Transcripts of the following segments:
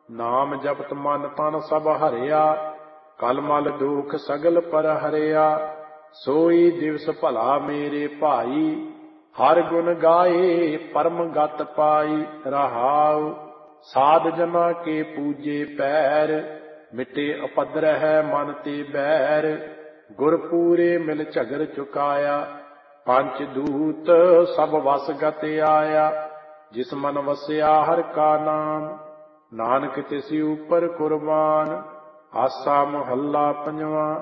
ਨਾਮ ਜਪਤ ਮਨ ਤਨ ਸਭ ਹਰਿਆ, ਕਲ ਮਲ ਦੁਖ ਸਗਲ ਪਰ ਹਰਿਆ। ਸੋਈ ਦਿਵਸ ਭਲਾ ਮੇਰੇ ਭਾਈ, ਹਰ ਗੁਣ ਗਾਏ ਪਰਮ ਗਤ ਪਾਈ। ਰਹਾਉ ਸਾਧ ਜਨਾ ਕੇ ਪੂਜੇ ਪੈਰ, ਮਿਟੇ ਉਪਦਰਹਿ ਮਨ ਤੇ ਬੈਰ। ਗੁਰ ਪੂਰੇ ਮਿਲ ਝਗਰ ਚੁਕਾਇਆ, ਪੰਚ ਦੂਤ ਸਭ ਵਸ ਗਤ ਆਇਆ। ਜਿਸ ਮਨ ਵਸਿਆ ਹਰਿ ਕਾ ਨਾਮ, ਨਾਨਕ ਤਿਸ ਉਪਰ ਕੁਰਬਾਨ। ਆਸਾ ਮਹੱਲਾ ਪੰਜਵਾਂ।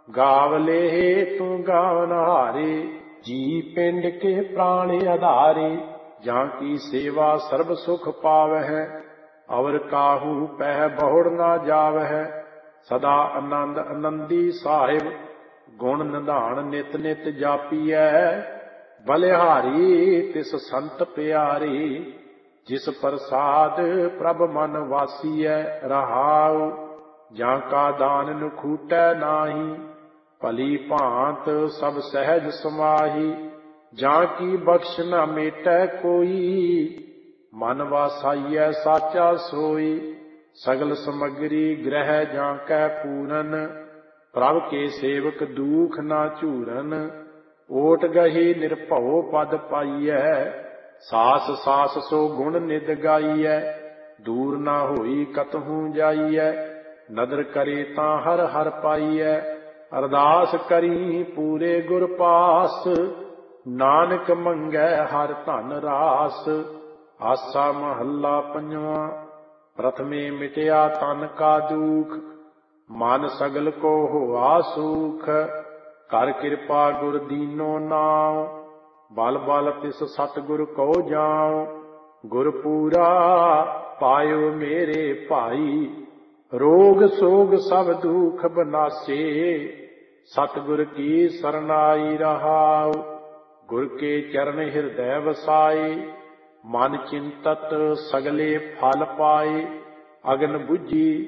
ਗਾਵਲੇ ਤੂੰ ਗਾਵਨਹਾਰੇ, ਜੀ ਪਿੰਡ ਕੇ ਪ੍ਰਾਣ ਆਧਾਰੇ। ਜਾਂ ਕੀ ਸੇਵਾ ਸਰਬ ਸੁਖ ਪਾਵਹਿ, ਅਵਰ ਕਾਹੂ ਪਹਿ ਬਹੁੜ ਨਾ ਜਾਵਹਿ। ਸਦਾ ਆਨੰਦ ਆਨੰਦੀ ਸਾਹਿਬ, ਗੁਣ ਨਿਧਾਨ ਨਿਤ ਨਿਤ ਜਾਪੀਐ। ਬਲਿਹਾਰੀ ਤਿਸ ਸੰਤ ਪਿਆਰੇ, ਜਿਸ ਪ੍ਰਸਾਦ ਪ੍ਰਭ ਮਨ ਵਾਸੀਐ। ਰਹਾਉ ਜਾਂ ਕਾ ਦਾਨ ਨਖੂਟੈ ਨਾਹੀ, ਭਲੀ ਭਾਂਤ ਸਭ ਸਹਿਜ ਸਮਾਹੀ। ਜਾਂ ਕੀ ਬਖਸ਼ ਨਾ ਮੇਟੈ ਕੋਈ, ਮਨ ਵਾਸਾਈਐ ਸਾਚਾ ਸੋਈ। ਸਗਲ ਸਮਗਰੀ ਗ੍ਰਹਿ ਜਾਂ ਕੈ ਪੂਰਨ, ਪ੍ਰਭ ਕੇ ਸੇਵਕ ਦੂਖ ਨਾ ਝੂਰਨ। ਓਟ ਗਹੀ ਨਿਰਭਉ ਪਦ ਪਾਈਐ, ਸਾਸ ਸਾਸ ਸੋ ਗੁਣ ਨਿਦ ਗਾਈਐ। ਦੂਰ ਨਾ ਹੋਈ ਕਤਹੂ ਜਾਈਐ, ਨਦਰ ਕਰੇ ਤਾਂ ਹਰ ਹਰ ਪਾਈਐ। ਅਰਦਾਸ ਕਰੀ ਪੂਰੇ ਗੁਰ ਪਾਸ, ਨਾਨਕ ਮੰਗੈ ਹਰ ਧਨ ਰਾਸ। ਆਸਾ ਮਹੱਲਾ ਪੰਜਵਾਂ। ਪ੍ਰਥਮੇ ਮਿਟਿਆ ਤਨ ਕਾ ਦੂਖ, ਮਨ ਸਗਲ ਕੋ ਹੋਆ ਸੂਖ। ਕਰ ਕਿਰਪਾ ਗੁਰ ਦੀਨੋ ਨਾਉ, ਬਲ ਬਲ ਤਿਸ ਸਤਿਗੁਰ ਕੋ ਜਾਉ। ਗੁਰ ਪੂਰਾ ਪਾਇਓ ਮੇਰੇ ਭਾਈ, ਰੋਗ ਸੋਗ ਸਭ ਦੁਖ ਬਨਾਸੇ। ਸਤਿਗੁਰ ਕੀ ਸਰਨਾਈ। ਰਹਾਉ ਗੁਰ ਕੇ ਚਰਨ ਹਿਰਦੈ ਵਸਾਏ, ਮਨ ਚਿੰਤਤ ਸਗਲੇ ਫਲ ਪਾਏ। ਅਗਨ ਬੁਝੀ